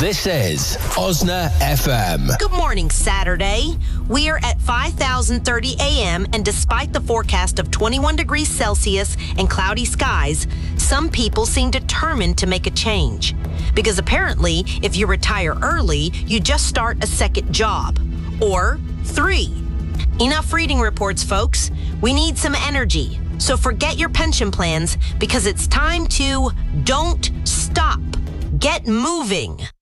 This is Osna FM. Good morning, Saturday. We are at 5,030 a.m., and despite the forecast of 21 degrees Celsius and cloudy skies, some people seem determined to make a change. Because apparently, if you retire early, you just start a second job. Or 3. Enough reading reports, folks. We need some energy. So forget your pension plans, because it's time to don't stop. Get moving.